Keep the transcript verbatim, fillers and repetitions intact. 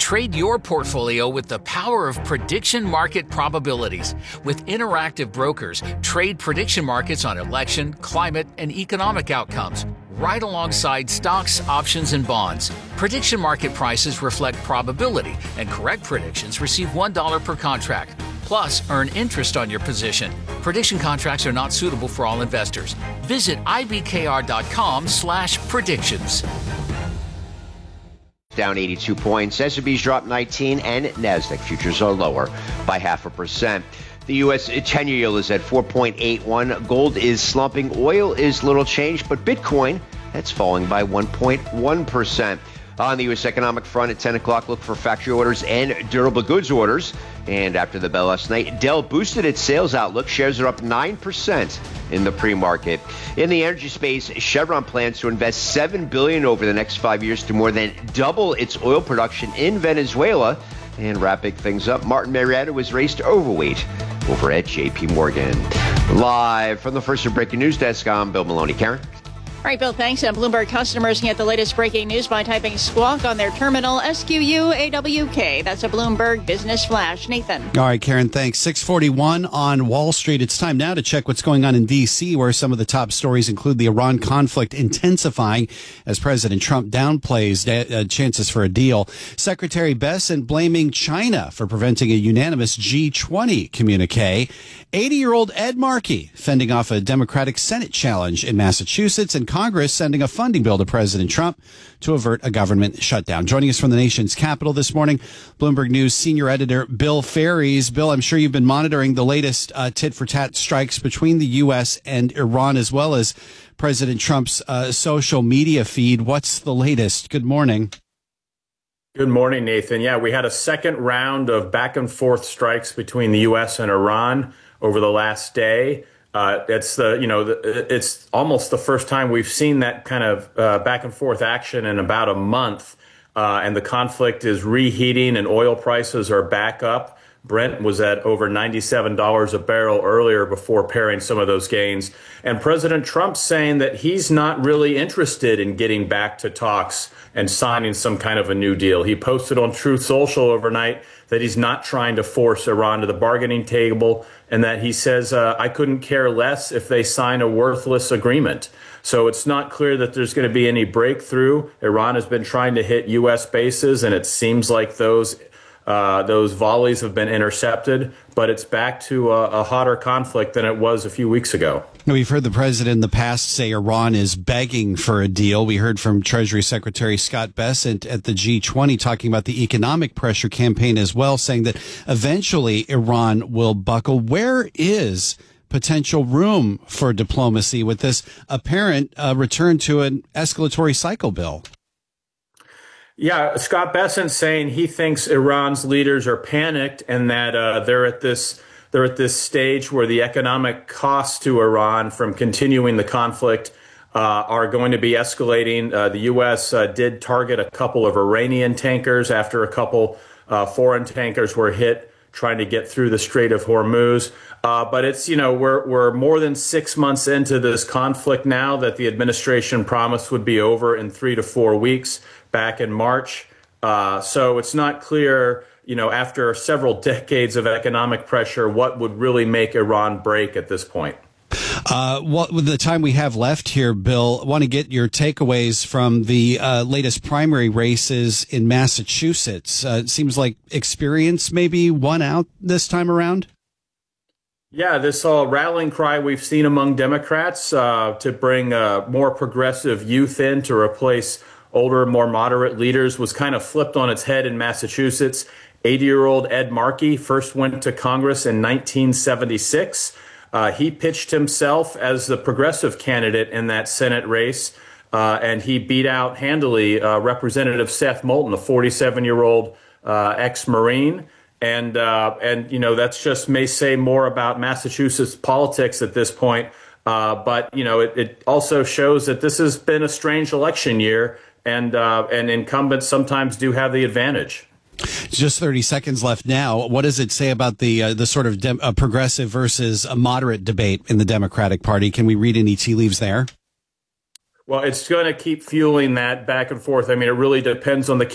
Trade your portfolio with the power of prediction market probabilities. With interactive brokers, trade prediction markets on election, climate, and economic outcomes, right alongside stocks, options, and bonds. Prediction market prices reflect probability, and correct predictions receive one dollar per contract. Plus, earn interest on your position. Prediction contracts are not suitable for all investors. Visit ibkr.com slash predictions. Down eighty-two points. S and P's dropped nineteen, and NASDAQ futures are lower by half a percent. The U S ten-year yield is at four point eight one. Gold is slumping. Oil is little changed, but Bitcoin, that's falling by one point one percent. On the U S economic front at ten o'clock, look for factory orders and durable goods orders. And after the bell last night, Dell boosted its sales outlook. Shares are up nine percent in the pre-market. In the energy space, Chevron plans to invest seven billion dollars over the next five years to more than double its oil production in Venezuela. And wrapping things up, Martin Marietta was raised to overweight over at J P Morgan. Live from the First Breaking News Desk, I'm Bill Maloney. Karen? All right, Bill, thanks. And Bloomberg customers can get the latest breaking news by typing Squawk on their terminal, S Q U A W K. That's a Bloomberg Business Flash. Nathan. All right, Karen, thanks. six forty-one on Wall Street. It's time now to check what's going on in D C, where some of the top stories include the Iran conflict intensifying as President Trump downplays uh, chances for a deal. Secretary Bessent blaming China for preventing a unanimous G twenty communique. eighty-year-old Ed Markey fending off a Democratic Senate challenge in Massachusetts, and Congress sending a funding bill to President Trump to avert a government shutdown. Joining us from the nation's capital this morning, Bloomberg News senior editor Bill Ferries. Bill, I'm sure you've been monitoring the latest uh, tit-for-tat strikes between the U S and Iran, as well as President Trump's uh, social media feed. What's the latest? Good morning. Good morning, Nathan. Yeah, we had a second round of back and forth strikes between the U S and Iran over the last day. Uh, it's the, you know, the, it's almost the first time we've seen that kind of uh, back and forth action in about a month. Uh, and the conflict is reheating and oil prices are back up. Brent was at over ninety-seven dollars a barrel earlier before pairing some of those gains. And President Trump's saying that he's not really interested in getting back to talks and signing some kind of a new deal. He posted on Truth Social overnight that he's not trying to force Iran to the bargaining table, and that he says, uh, I couldn't care less if they sign a worthless agreement. So it's not clear that there's going to be any breakthrough. Iran has been trying to hit U S bases, and it seems like those Uh, those volleys have been intercepted, but it's back to a, a hotter conflict than it was a few weeks ago. We've heard the president in the past say Iran is begging for a deal. We heard from Treasury Secretary Scott Bessent at the G twenty talking about the economic pressure campaign as well, saying that eventually Iran will buckle. Where is potential room for diplomacy with this apparent uh, return to an escalatory cycle, Bill? Yeah, Scott Bessent saying he thinks Iran's leaders are panicked and that uh, they're at this they're at this stage where the economic costs to Iran from continuing the conflict uh, are going to be escalating. Uh, the U S uh, did target a couple of Iranian tankers after a couple uh, foreign tankers were hit trying to get through the Strait of Hormuz. Uh, but it's, you know, we're we're more than six months into this conflict now that the administration promised would be over in three to four weeks back in March. Uh, so it's not clear, you know, after several decades of economic pressure, what would really make Iran break at this point. Uh, what, with the time we have left here, Bill, I want to get your takeaways from the uh, latest primary races in Massachusetts. Uh, it seems like experience maybe won out this time around. Yeah, this uh, rallying cry we've seen among Democrats uh, to bring uh, more progressive youth in to replace older, more moderate leaders was kind of flipped on its head in Massachusetts. eighty-year-old Ed Markey first went to Congress in nineteen seventy-six. Uh, he pitched himself as the progressive candidate in that Senate race, uh, and he beat out handily uh, Representative Seth Moulton, a forty-seven-year-old uh, ex-Marine. And, uh, and you know, that's just may say more about Massachusetts politics at this point. Uh, but, you know, it, it also shows that this has been a strange election year, and uh, and incumbents sometimes do have the advantage. Just thirty seconds left now. What does it say about the uh, the sort of dem- uh, progressive versus a moderate debate in the Democratic Party? Can we read any tea leaves there? Well, it's going to keep fueling that back and forth. I mean, it really depends on the